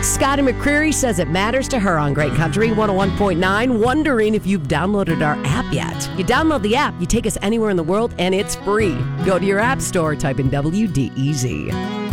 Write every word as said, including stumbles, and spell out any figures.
Scotty McCreery says it matters to her on Great Country one oh one point nine, wondering if you've downloaded our app yet. You download the app, you take us anywhere in the world, and it's free. Go to your app store, type in W D E Z.